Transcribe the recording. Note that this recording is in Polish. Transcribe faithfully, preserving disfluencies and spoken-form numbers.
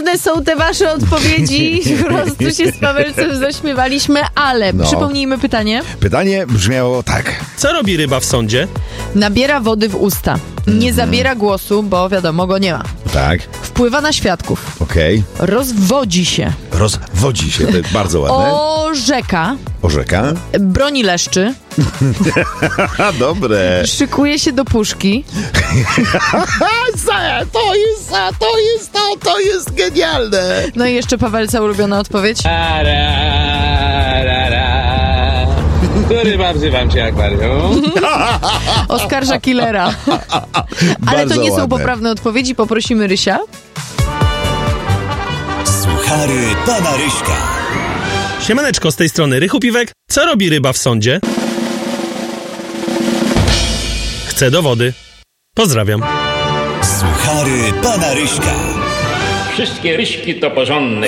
trudne są te wasze odpowiedzi. Po prostu się z Pawełcem zaśmiewaliśmy, ale No. przypomnijmy pytanie. Pytanie brzmiało tak. Co robi ryba w sądzie? Nabiera wody w usta. Nie zabiera głosu, bo wiadomo, go nie ma. Tak, Wpływa na świadków. okej. Rozwodzi się. Rozwodzi się, to jest bardzo ładne. Orzeka. Orzeka. Broni leszczy. A, dobre. Szykuje się do puszki. To jest, to jest, to, to jest genialne. No i jeszcze Pawełca ulubiona odpowiedź. Ra, ra, ra. Do ryba wzywam cię, akwarium. Oskarża killera. Ale to Bardzo nie są ładne. poprawne odpowiedzi. Poprosimy Rysia. Suchary pana Ryśka. Siemaneczko, z tej strony Rychu Piwek. Co robi ryba w sądzie? Chce do wody. Pozdrawiam. Suchary pana Ryśka. Wszystkie ryśki to porządne